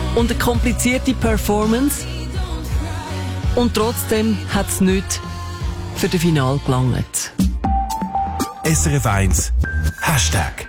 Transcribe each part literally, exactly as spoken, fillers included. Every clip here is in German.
und eine komplizierte Performance. Und trotzdem hat es nicht für das Finale gelangt. S R F eins Hashtag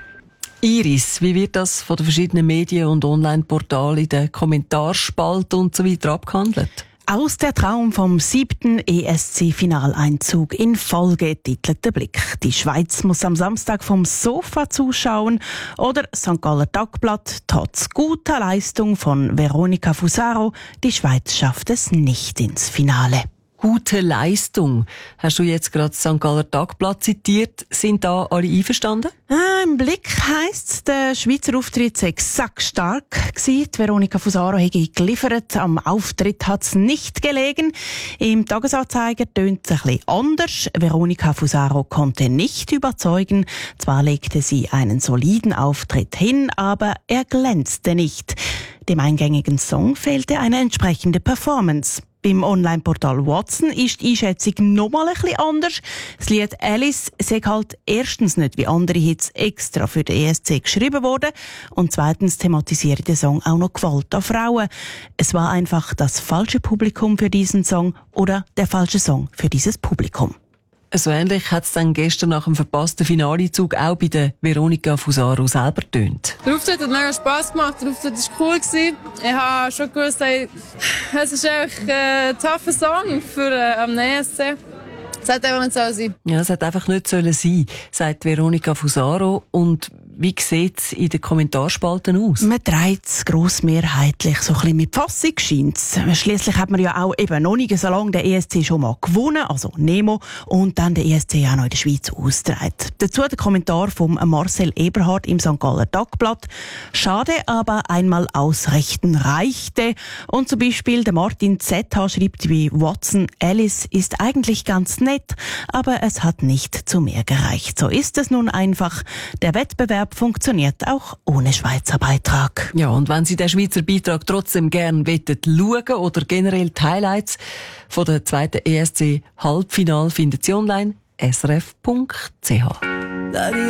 Iris, wie wird das von den verschiedenen Medien und Online-Portalen in den Kommentarspalten und so weiter abgehandelt? Aus der Traum vom siebten E S C-Finaleinzug in Folge titelt der Blick. Die Schweiz muss am Samstag vom Sofa zuschauen oder Sankt Galler Tagblatt, trotz guter Leistung von Veronika Fusaro, die Schweiz schafft es nicht ins Finale. Gute Leistung. Hast du jetzt gerade das Sankt Galler Tagblatt zitiert? Sind da alle einverstanden? Ah, Im Blick heisst, der Schweizer Auftritt sei sackstark gewesen. Die Veronika Fusaro hätte geliefert. Am Auftritt hat es nicht gelegen. Im Tagesanzeiger tönt es ein bisschen anders. Veronika Fusaro konnte nicht überzeugen. Zwar legte sie einen soliden Auftritt hin, aber er glänzte nicht. Dem eingängigen Song fehlte eine entsprechende Performance. Beim Online-Portal Watson ist die Einschätzung nochmal ein bisschen anders. Das Lied «Alice» sei halt erstens nicht wie andere Hits extra für den E S C geschrieben worden und zweitens thematisiert der Song auch noch Gewalt an Frauen. Es war einfach das falsche Publikum für diesen Song oder der falsche Song für dieses Publikum. So ähnlich hat es dann gestern nach dem verpassten Finalezug auch bei der Veronika Fusaro selber getönt. Der Auftritt hat mega Spass gemacht, der Auftritt war cool. Ich habe schon gewusst, hey, es ist eigentlich ein taffer Song für den E S C. Es hätte einfach nicht so sein. Ja, es hätte einfach nicht sollen sein, sagt Veronika Fusaro. Und wie sieht es in den Kommentarspalten aus? Man dreht es grossmehrheitlich so ein bisschen mit Fassung, scheint's. Schliesslich hat man ja auch eben noch nicht so lange den E S C schon mal gewonnen, also Nemo, und dann den E S C auch noch in der Schweiz ausgetragen. Dazu der Kommentar von Marcel Eberhard im Sankt Galler Tagblatt. Schade, aber einmal ausrichten reichte. Und zum Beispiel der Martin Z H schreibt wie Watson, Alice ist eigentlich ganz nett, aber es hat nicht zu mehr gereicht. So ist es nun einfach. Der Wettbewerb funktioniert auch ohne Schweizer Beitrag. Ja, und wenn Sie den Schweizer Beitrag trotzdem gerne schauen oder generell die Highlights von der zweiten E S C Halbfinale finden Sie online s r f punkt c h.